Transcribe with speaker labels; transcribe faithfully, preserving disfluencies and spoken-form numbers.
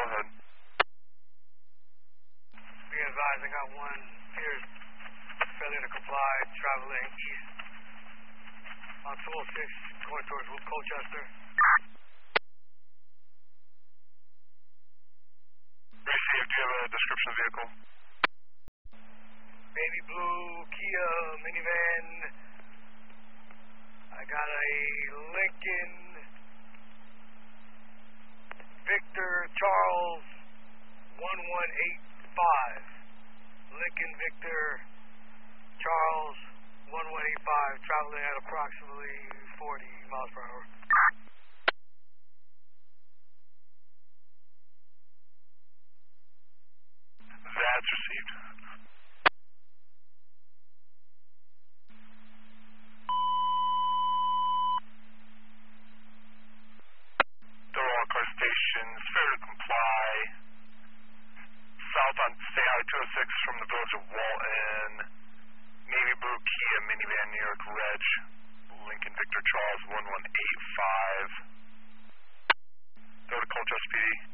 Speaker 1: ahead.
Speaker 2: Be advised, I got one here, failure to comply, traveling east on two oh six, going towards Colchester.
Speaker 1: Received, do you have a description of the vehicle?
Speaker 2: Baby blue Kia minivan. I got a Lincoln Victor Charles one one eight five. Lincoln Victor Charles one one eight five, traveling at approximately forty miles per hour.
Speaker 1: That's received. Thorough car stations, fair to comply. South on State Highway two oh six from the village of Walton. Navy blue Kia minivan, New York Reg. Lincoln Victor Charles one one eight five. Go to Colchester P D.